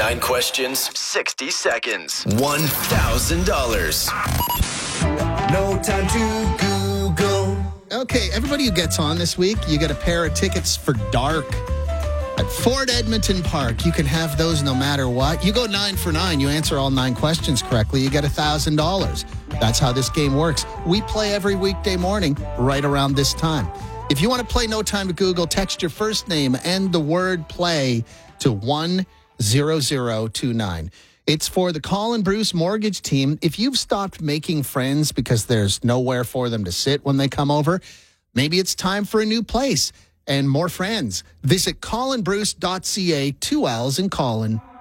9 questions, 60 seconds, $1,000. No time to Google. Okay, everybody who gets on this week, you get a pair of tickets for Dark at Ford Edmonton Park. You can have those no matter what. You go 9 for 9. You answer all 9 questions correctly. You get $1,000. That's how this game works. We play every weekday morning right around this time. If you want to play No Time to Google, text your first name and the word play to 10029. It's for the Colin Bruce Mortgage Team. If you've stopped making friends because there's nowhere for them to sit when they come over, maybe it's time for a new place and more friends. Visit colinbruce.ca, 2 L's in Colin.